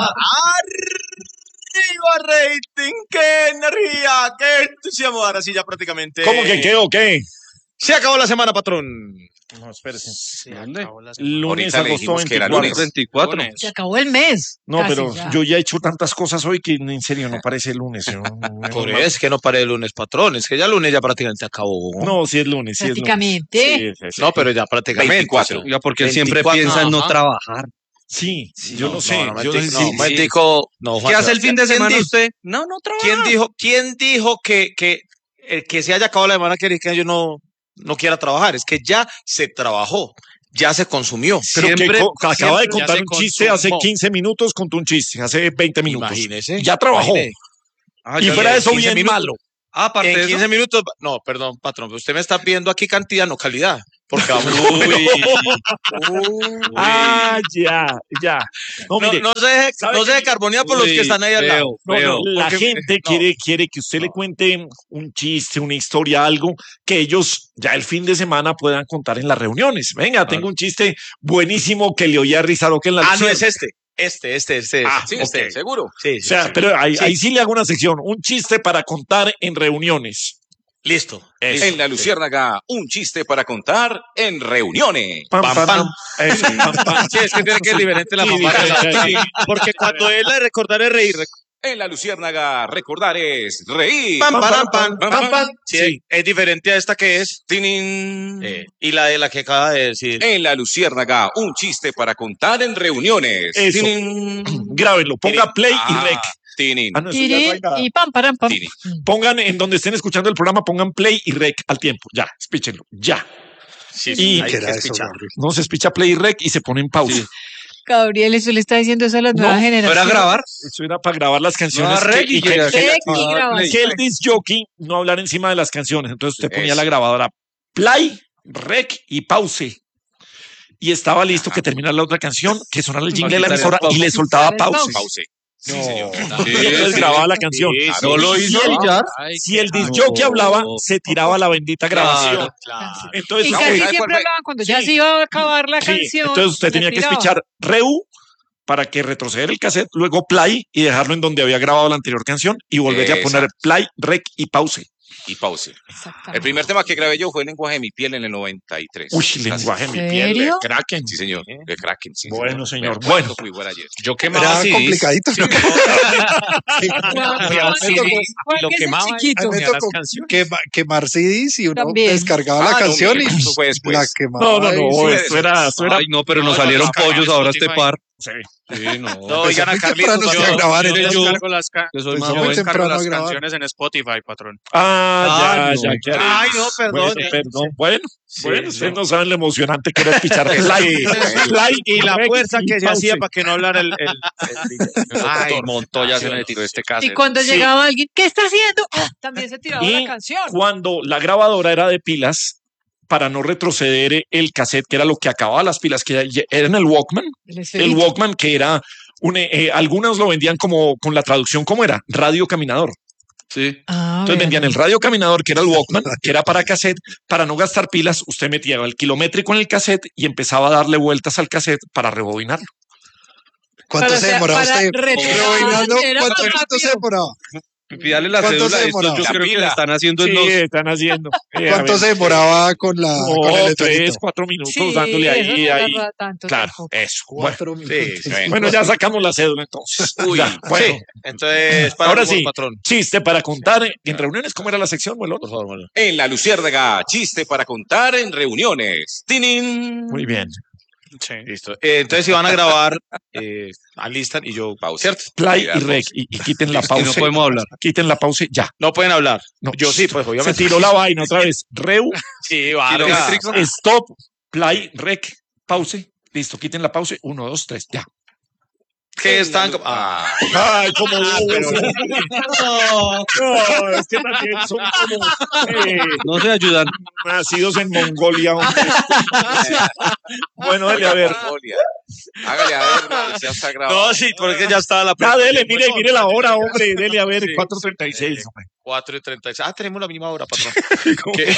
¡Arriba rating! ¡Qué energía! ¡Qué entusiasmo! Ahora sí ya prácticamente... ¿Cómo que qué o qué? Se acabó la semana, patrón. No, espérese. ¿Dónde? Lunes, Ahorita le agosto dijimos que era 24. lunes. 24. Se acabó el mes. No, Casi pero ya. yo ya he hecho tantas cosas hoy que en serio no parece lunes. Por eso es que no paré el lunes, patrón. Es que ya el lunes ya prácticamente acabó. No, sí es lunes, sí es lunes. Prácticamente. Sí. No, pero ya prácticamente. 24. Oiga, porque siempre 24, piensa en no ajá. trabajar. Sí, yo no sé. Yo no sé No, si- momentico, no, ¿Qué Juan, hace el fin de ¿quién semana dijo- usted? No trabaja. ¿Quién dijo que el que se haya acabado la semana quiere decir que yo no quiera trabajar? Es que ya se trabajó, ya se consumió. Pero siempre- acaba de siempre contar ya un se chiste hace consumó. 15 minutos, contó un chiste hace 20 minutos. Imagínese. Ya trabajó. Imagine. Ah, Y ya fuera vi. de eso, 15 bien minutos. malo. Aparte En de 15 eso. minutos, no, perdón, patrón, pero usted me está viendo aquí cantidad, no calidad. Porque vamos. Ya. No, mire, No se deje, ¿sabe no se deje qué? carbonear por los que están ahí al lado. la porque- gente no. quiere que usted le cuente un chiste, una historia, algo que ellos ya el fin de semana puedan contar en las reuniones. Venga, tengo un chiste buenísimo que le oí a Rizaroque en la Ah, no, lección. es este. Este. Ah, Sí, ok. seguro. Sí, O sea, sí. pero ahí Sí. sí le hago una sección, un chiste para contar en reuniones. Listo. Eso. En la Luciérnaga, un chiste para contar en reuniones. Pam, Pam, pam, pam. Eso, pam, pam. Sí, es que tiene que ser diferente la Sí, mamá. diferente. Porque cuando él le recordar es reír. En la Luciérnaga, recordar es reír. Pam, pam, pam, pam, pam. Sí, Sí. es diferente a esta que es. Tinin. Y la de la que acaba de decir. En la Luciérnaga, un chiste para contar en reuniones. Eso. Tinin. Grábenlo, ponga play y rec. Tinin. Ah, no, eso ya no hay Tiri nada. y pam, param, pam. Tini. Pongan en donde estén escuchando el programa, pongan play y rec al tiempo. Ya, espíchenlo. Ya. Sí, Y- hay ¿Qué que escuchar. No se espicha play y rec y se pone en pausa. Sí. Gabriel, eso le está diciendo eso a las nuevas ¿Para generaciones. grabar? Eso era para grabar las canciones. No, rec y que- Rec y grabación. que el disc jockey no hablar encima de las canciones. Entonces usted ponía Eso. la grabadora play, rec y pause. Y estaba listo que terminara la otra canción, que sonara el jingle de la Quitarle emisora pausa. y le soltaba Quitarle pause. Pause. Sí, No. señor. Y entonces grababa la canción. No lo hizo Si el- ya. Si el disc jockey hablaba, se tiraba la bendita grabación. Claro. Entonces, Y no, casi ¿sabe siempre cuál fue? hablaban cuando ya Sí. se iba a acabar la sí, canción. entonces usted se tenía que tiraba. espichar reu para que retroceder el cassette, luego play y dejarlo en donde había grabado la anterior canción y volverle a poner play, rec y pause. Y pause. Exactamente. El primer tema que grabé yo fue el lenguaje de mi piel en el 93. Uy, Casi. lenguaje en mi ¿En piel, serio? de Kraken. Sí, señor. De Kraken. Sí, Bueno, señor. Vea, Bueno. cuánto fui buena ayer. Yo quemaba Era complicadito. ¿no? Lo quemaba chiquito. Me tocó quemar CDs y uno También. descargaba la Ah, no, canción mire, y eso fue después. la quemaba. No, y no, sí. eso era. Ay, no, pero nos No, salieron no, pollos no, ahora Spotify. este par. Sí. Sí, no. No, oigan a muy Carlitos. temprano sí a grabar en yo el- descargo que soy Pues más muy joven. temprano a grabar. canciones en Spotify, patrón. Ah, no. ya. Ay, no, perdón. Perdón. Bueno, Sí. ustedes no saben lo emocionante que era espichar play. Play Y la rec fuerza y que se pause. hacía para que no hablara el Ay, Montoya se me tiró este Y cassette. cuando Sí. llegaba alguien, ¿qué está haciendo? También se tiraba Y la canción. cuando la grabadora era de pilas, para no retroceder el cassette, que era lo que acababa las pilas, que era en el Walkman, El el esferito. Walkman que era, algunos lo vendían como con la traducción, ¿cómo era? Radio caminador. Sí. Ah, Entonces vendían el radio caminador, que era el Walkman, que era para cassette. Para no gastar pilas, usted metía el kilométrico en el cassette y empezaba a darle vueltas al cassette para rebobinarlo. ¿Cuánto se demoraba usted? Rebobinando, Era ¿cuántos más minutos se rápido. demoraba? Pídale la ¿Cuánto cédula. se Estos demoraba? yo La creo que pila. le están haciendo Sí, en los... están haciendo. ¿Cuánto se demoraba con el Oh, letrerito? 3, 4 minutos Sí, dándole eso ahí, no ahí. tarda tanto Claro, tampoco. eso. 4 minutos. Bueno, ya sacamos la cédula entonces. Uy, Ya, bueno, Sí, entonces, para ahora favor, sí, patrón. chiste para contar en reuniones. ¿Cómo era la sección, Muelón? Por favor, Manuel. En la Luciérnaga, chiste para contar en reuniones. ¡Tinin! Muy bien. Sí. Listo. Entonces, si van a grabar, alistan y yo Pausa. ¿cierto? Play Mira, y rec. Y quiten la Y pausa. no podemos hablar. Quiten la pausa ya. No pueden hablar. No, Yo sí, pues Se obviamente. tiró la vaina otra vez. Reu, Sí, Vargas. Kilométrico. stop, play, rec, pause. Listo, quiten la pausa. 1, 2, 3, ya. Que están. Ay, como no, es que también son como No se ayudan. nacidos en Mongolia, hombre. Bueno, dale a ver. Hágale a ver, ya está grabado. No, sí, porque ya estaba la. Ya, dele, mire la hora, hombre. Dele a ver, 4:36. hombre. 4:36. Ah, tenemos la misma hora, patrón. Que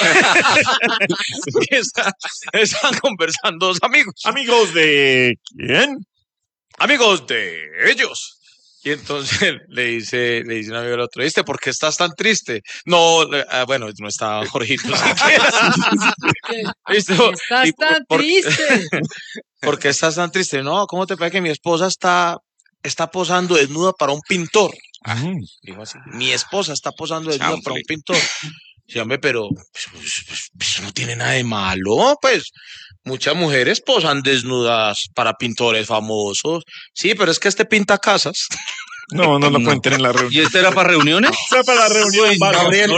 están conversando dos amigos. Amigos de quién? Amigos de ellos. Y entonces le dice un amigo al otro, ¿viste? ¿Por qué estás tan triste? No, bueno, no estaba Jorgito siquiera. ¿Viste? Estás tan triste. ¿Por qué estás tan triste? No, ¿cómo te parece que mi esposa está posando desnuda para un pintor? Dijo así, mi esposa está posando desnuda para un pintor. Sí, hombre, pero eso no tiene nada de malo, pues. Muchas mujeres posan desnudas para pintores famosos. Sí, pero es que este pinta casas. No lo cuenten en la reunión. ¿Y este era para reuniones? Era para la reunión, Vargas. Gabriel,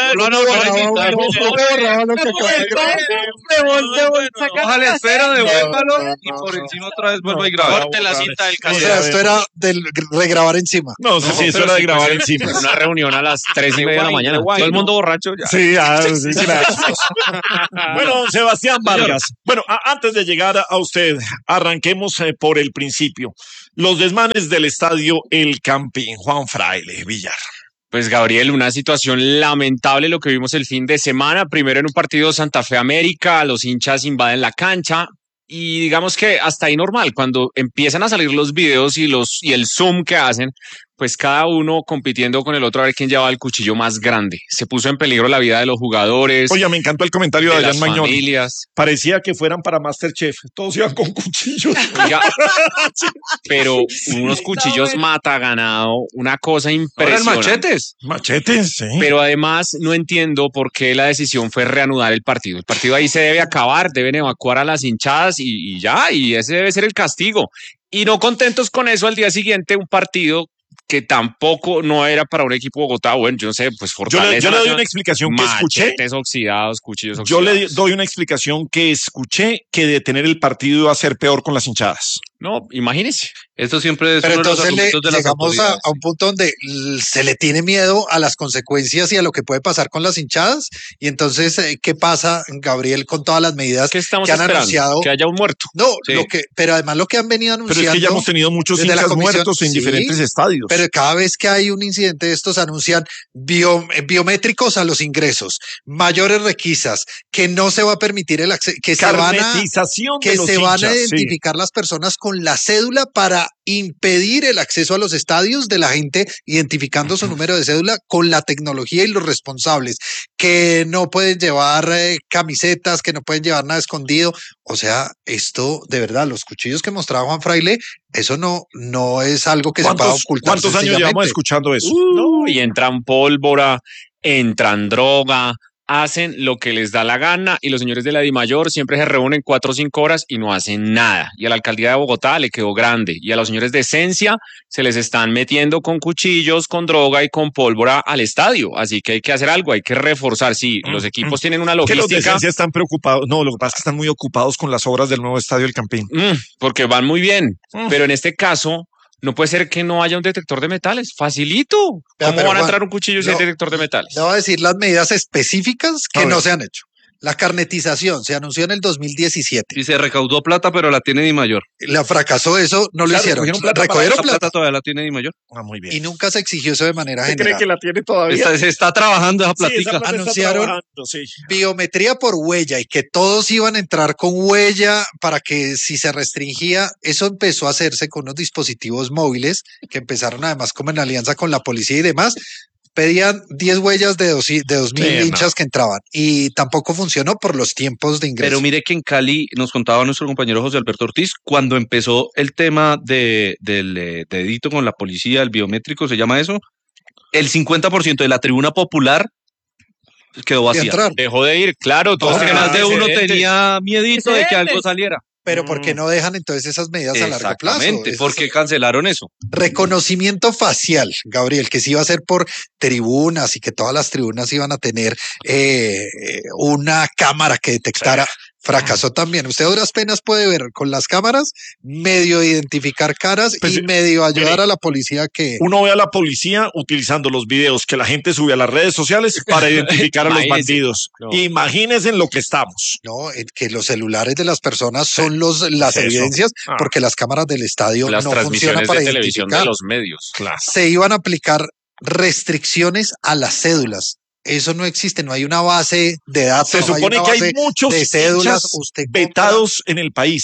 Ojalá espera, devuélvalo y por encima otra vez vuelva y grabar. Corte la cinta del O cassette. sea, esto era del regrabar encima. No, sí, eso era de grabar encima. Una reunión a las 3:30 de la mañana. Todo el mundo borracho ya. Sí, sí, gracias. Bueno, Sebastián Vargas. Bueno, antes de llegar a usted, arranquemos por el principio. Los desmanes del estadio El Campín, Juan Fraile, Villar. Pues Gabriel, una situación lamentable lo que vimos el fin de semana. Primero en un partido Santa Fe América, los hinchas invaden la cancha y digamos que hasta ahí normal. Cuando empiezan a salir los videos y el zoom que hacen, pues cada uno compitiendo con el otro a ver quién llevaba el cuchillo más grande. Se puso en peligro la vida de los jugadores. Oye, me encantó el comentario de Adrián Magnoli. Familias. Parecía que fueran para MasterChef. Todos iban con cuchillos. Oiga, pero unos cuchillos mata ganado, una cosa impresionante. machetes. Machetes, sí. Pero además no entiendo por qué la decisión fue reanudar el partido. El partido ahí se debe acabar, deben evacuar a las hinchadas y ya, y ese debe ser el castigo. Y no contentos con eso, al día siguiente un partido que tampoco no era para un equipo de Bogotá, bueno, yo no sé, pues Fortaleza. Yo le doy una explicación que escuché. Machetes oxidados, cuchillos Yo oxidados. le doy una explicación que escuché que detener el partido iba a ser peor con las hinchadas. No, imagínese. Esto siempre es Pero uno de los entonces argumentos de las llegamos autoridades. a un punto donde se le tiene miedo a las consecuencias y a lo que puede pasar con las hinchadas. Y entonces, ¿qué pasa, Gabriel, con todas las medidas ¿Qué estamos que han esperando? anunciado? Que haya un muerto. No, Sí. pero además lo que han venido anunciando. Pero es que ya hemos tenido muchos desde la hinchas comisión, muertos en sí, diferentes estadios. Pero cada vez que hay un incidente de estos anuncian biométricos a los ingresos, mayores requisas, que no se va a permitir el acceso, que Carnetización de que los se van a hinchas, sí. identificar las personas con la cédula para impedir el acceso a los estadios de la gente identificando su número de cédula con la tecnología y los responsables, que no pueden llevar camisetas, que no pueden llevar nada escondido. O sea, esto de verdad, los cuchillos que mostraba Juan Fraile, eso no es algo que se pueda ocultar. ¿Cuántos años llevamos sencillamente. escuchando eso? No, y entran pólvora, entran droga, hacen lo que les da la gana y los señores de la DIMAYOR siempre se reúnen 4 o 5 horas y no hacen nada. Y a la alcaldía de Bogotá le quedó grande y a los señores de Esencia se les están metiendo con cuchillos, con droga y con pólvora al estadio. Así que hay que hacer algo, hay que reforzar. Sí, los equipos tienen una Que los de logística. Esencia están preocupados. No, lo que pasa es que están muy ocupados con las obras del nuevo estadio El Campín. Porque van muy bien, pero en este caso no puede ser que no haya un detector de metales, facilito. Ya, ¿Cómo pero, van a Juan, entrar un cuchillo sin no, detector de metales? Le voy a decir las medidas específicas A que ver. no se han hecho. La carnetización se anunció en el 2017. Y se recaudó plata, pero la tiene DIMAYOR. La fracasó eso, no lo Claro, hicieron. recogieron plata Recogieron La plata plata todavía la tiene DIMAYOR. Ah, muy bien. y nunca se exigió eso de manera ¿Usted cree general. que la tiene todavía? Se está trabajando esa Sí, esa platica. plata está Anunciaron- trabajando, sí. Biometría por huella y que todos iban a entrar con huella para que si se restringía, eso empezó a hacerse con unos dispositivos móviles que empezaron además como en alianza con la policía y demás. Pedían 10 huellas de 2.000 Sí, hinchas que entraban y tampoco funcionó por los tiempos de ingreso. Pero mire que en Cali nos contaba nuestro compañero José Alberto Ortiz, cuando empezó el tema del dedito con la policía, el biométrico, se llama eso, el 50% de la tribuna popular quedó Y vacía. entrar. Dejó de ir, claro, todos Porque tenían más de uno antecedentes. tenía miedito de que algo Antecedentes. saliera. Pero ¿por qué no dejan entonces esas medidas a largo plazo? Exactamente, Esas- ¿por qué cancelaron eso? Reconocimiento facial, Gabriel, que sí iba a ser por tribunas y que todas las tribunas iban a tener una cámara que detectara. Fracasó también. Usted a duras penas puede ver con las cámaras, medio identificar caras Pues, y medio ayudar mire, a la policía que... Uno ve a la policía utilizando los videos que la gente sube a las redes sociales para identificar a los Imagínese. bandidos. No. Imagínense en lo que estamos. No, que los celulares de las personas son las Eso. evidencias, Ah. porque las cámaras del estadio Las no funcionan transmisiones para de televisión de identificar. los medios. Claro. Se iban a aplicar restricciones a las cédulas. Eso no existe, no hay una base de datos. Se no supone una que hay base muchos de cédulas. hinchas Usted compra- vetados en el país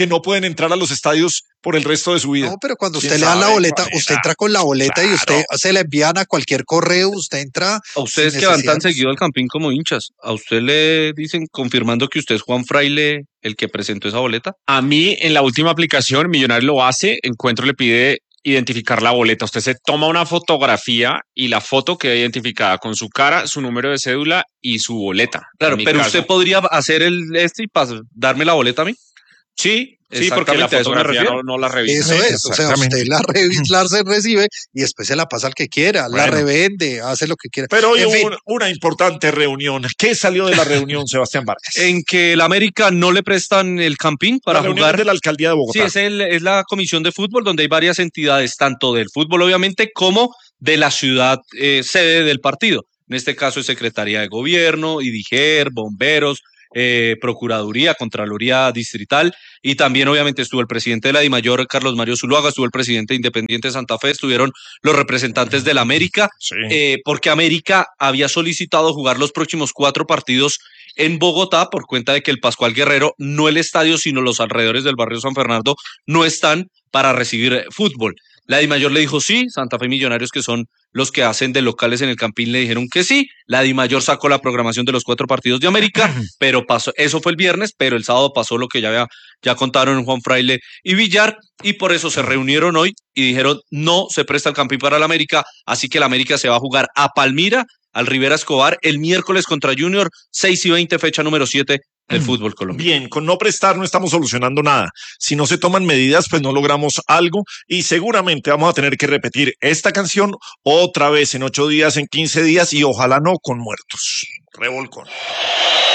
que no pueden entrar a los estadios por el resto de su vida. No, pero cuando ¿Quién usted le dan la sabe, boleta, Juanita? usted entra con la boleta y Claro. usted se la envían a cualquier correo, usted entra. A ustedes sin que van tan necesidad. seguido al Campín como hinchas, ¿a usted le dicen confirmando que usted es Juan Fraile el que presentó esa boleta? A mí, en la última aplicación, Millonario lo hace, Encuentro le pide identificar la boleta. Usted se toma una fotografía y la foto queda identificada con su cara, su número de cédula y su boleta. Claro, En mi pero caso, usted podría hacer y darme la boleta a mí. Sí, porque la Exactamente, a eso me fotografía refiero. no la revisa. Eso es, o sea, Exactamente. usted la se recibe y después se la pasa al que quiera, la Bueno. revende, hace lo que quiera. Pero hoy En hubo fin, una importante reunión. ¿Qué salió de la reunión, Sebastián Vargas? En que el América no le prestan el Campín para la reunión jugar. de la alcaldía de Bogotá. Sí, es la comisión de fútbol donde hay varias entidades, tanto del fútbol obviamente como de la ciudad sede del partido. En este caso es Secretaría de Gobierno, IDIGER, Bomberos, Procuraduría, Contraloría Distrital y también obviamente estuvo el presidente de la DIMAYOR, Carlos Mario Zuluaga, estuvo el presidente de Independiente Santa Fe, estuvieron los representantes del América, Sí. porque América había solicitado jugar los próximos 4 partidos en Bogotá por cuenta de que el Pascual Guerrero, no el estadio, sino los alrededores del barrio San Fernando, no están para recibir fútbol. La DIMAYOR le dijo sí, Santa Fe Millonarios, que son los que hacen de locales en el Campín, le dijeron que sí. La DIMAYOR sacó la programación de los 4 partidos de América, pero pasó, eso fue el viernes, pero el sábado pasó lo que ya contaron Juan Fraile y Villar, y por eso se reunieron hoy y dijeron no se presta el Campín para el América, así que el América se va a jugar a Palmira, al Rivera Escobar, el miércoles contra Junior, 6:20, fecha número 7 del fútbol colombiano. Bien, con no prestar no estamos solucionando nada. Si no se toman medidas, pues no logramos algo y seguramente vamos a tener que repetir esta canción otra vez en 8 días, en 15 días y ojalá no con muertos. Revolcón.